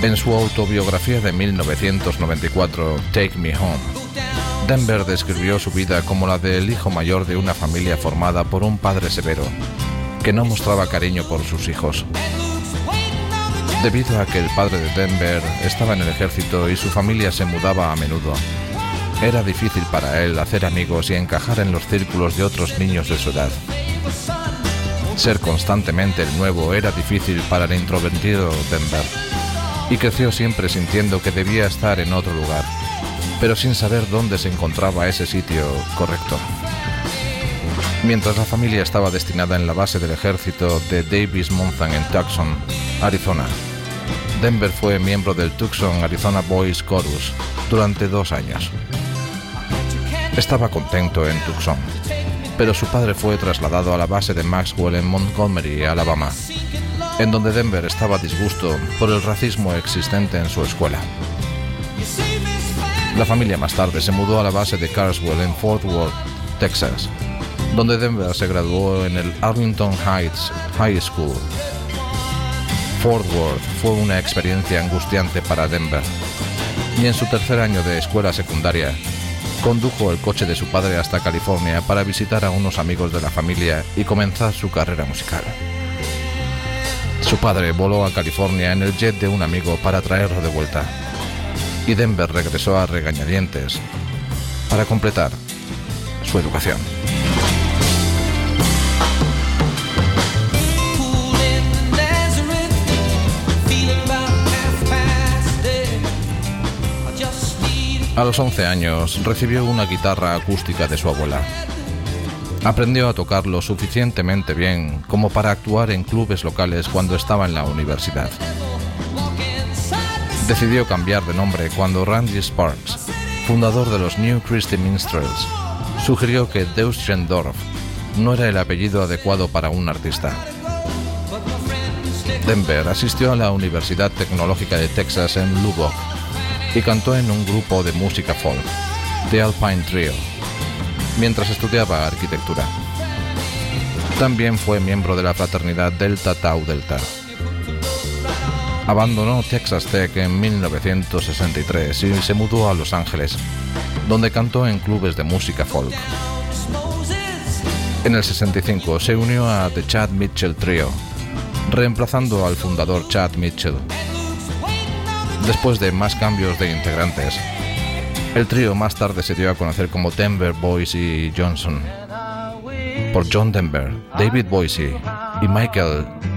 En su autobiografía de 1994, Take Me Home, Denver describió su vida como la del hijo mayor de una familia formada por un padre severo, que no mostraba cariño por sus hijos. Debido a que el padre de Denver estaba en el ejército y su familia se mudaba a menudo, era difícil para él hacer amigos y encajar en los círculos de otros niños de su edad. Ser constantemente el nuevo era difícil para el introvertido Denver, y creció siempre sintiendo que debía estar en otro lugar, pero sin saber dónde se encontraba ese sitio correcto. Mientras la familia estaba destinada en la base del ejército de Davis Mountain en Tucson, Arizona, Denver fue miembro del Tucson Arizona Boys Chorus durante 2 años. Estaba contento en Tucson, pero su padre fue trasladado a la base de Maxwell en Montgomery, Alabama, en donde Denver estaba disgusto por el racismo existente en su escuela. La familia más tarde se mudó a la base de Carswell en Fort Worth, Texas, donde Denver se graduó en el Arlington Heights High School. Fort Worth fue una experiencia angustiante para Denver, y en su tercer año de escuela secundaria, condujo el coche de su padre hasta California para visitar a unos amigos de la familia y comenzar su carrera musical. Su padre voló a California en el jet de un amigo para traerlo de vuelta, y Denver regresó a regañadientes para completar su educación. A los 11 años recibió una guitarra acústica de su abuela. Aprendió a tocar lo suficientemente bien como para actuar en clubes locales cuando estaba en la universidad. Decidió cambiar de nombre cuando Randy Sparks, fundador de los New Christy Minstrels, sugirió que Deutschendorf no era el apellido adecuado para un artista. Denver asistió a la Universidad Tecnológica de Texas en Lubbock y cantó en un grupo de música folk, The Alpine Trio, mientras estudiaba arquitectura. También fue miembro de la fraternidad Delta Tau Delta. Abandonó Texas Tech en 1963 y se mudó a Los Ángeles, donde cantó en clubes de música folk. En el 65 se unió a The Chad Mitchell Trio, reemplazando al fundador Chad Mitchell. Después de más cambios de integrantes, el trío más tarde se dio a conocer como Denver, Boyce y Johnson, por John Denver, David Boyce y Michael